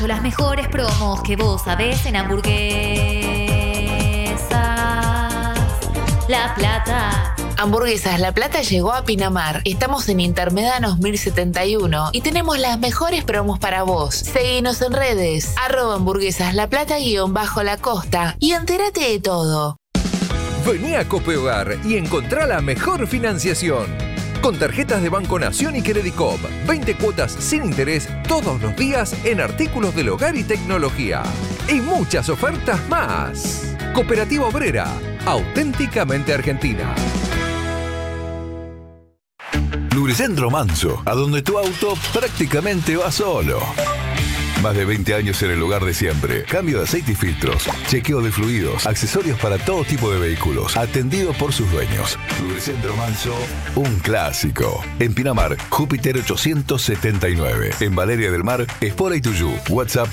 Las mejores promos que vos sabés en Hamburguesas La Plata. Hamburguesas La Plata llegó a Pinamar. Estamos en Intermedanos 1071 y tenemos las mejores promos para vos. Seguinos en redes, @hamburguesaslaplata_la costa y entérate de todo. Vení a Cope Hogar y encontrá la mejor financiación. Con tarjetas de Banco Nación y Credicop, 20 cuotas sin interés todos los días en artículos del hogar y tecnología. Y muchas ofertas más. Cooperativa Obrera, auténticamente argentina. Lubricentro Manso, a donde tu auto prácticamente va solo. Más de 20 años en el lugar de siempre. Cambio de aceite y filtros, chequeo de fluidos, accesorios para todo tipo de vehículos, atendido por sus dueños. Lubricentro Manso, un clásico. En Pinamar, Júpiter 879. En Valeria del Mar, Espora y Tuyú. WhatsApp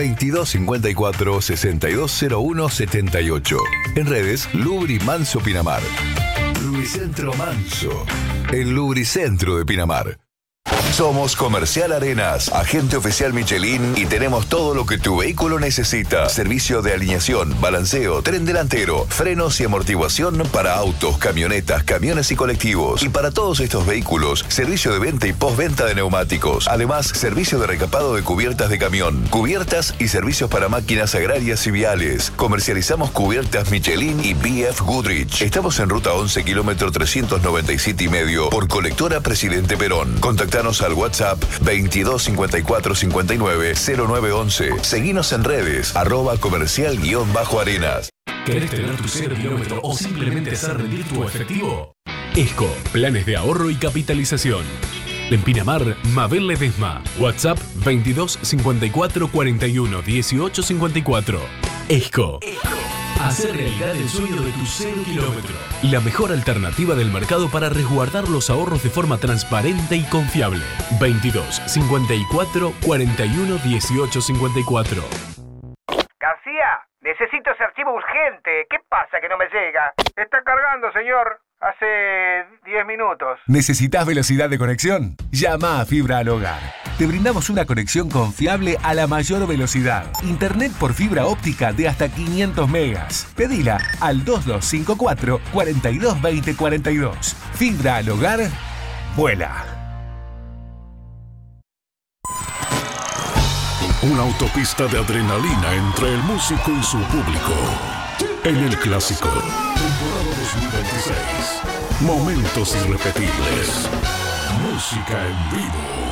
2254 6201 78. En redes, Lubri Manso Pinamar. Lubricentro Manso, el lubricentro de Pinamar. Somos Comercial Arenas, agente oficial Michelin y tenemos todo lo que tu vehículo necesita. Servicio de alineación, balanceo, tren delantero, frenos y amortiguación para autos, camionetas, camiones y colectivos. Y para todos estos vehículos, servicio de venta y postventa de neumáticos. Además, servicio de recapado de cubiertas de camión, cubiertas y servicios para máquinas agrarias y viales. Comercializamos cubiertas Michelin y BF Goodrich. Estamos en ruta 11, kilómetro 397,5 por colectora Presidente Perón. Contactanos al WhatsApp 22 54 59 0911. Seguinos en redes @comercial_arenas. ¿Querés tener tu 0 kilómetro o simplemente hacer rendir tu efectivo? ESCO, planes de ahorro y capitalización. En Pinamar, Mabel Ledesma. WhatsApp 22 54 41 18 54. ESCO. Hacer realidad el sueño de tu 0 kilómetro. La mejor alternativa del mercado para resguardar los ahorros de forma transparente y confiable. 22 54 41 18 54. García, necesito ese archivo urgente. ¿Qué pasa que no me llega? Está cargando, señor. Hace 10 minutos. ¿Necesitas velocidad de conexión? Llama a Fibra al Hogar. Te brindamos una conexión confiable a la mayor velocidad. Internet por fibra óptica de hasta 500 megas. Pedila al 2254 42 20 42. Fibra al Hogar, vuela. Una autopista de adrenalina entre el músico y su público. En el Clásico, temporada 2026. Momentos irrepetibles. Música en vivo.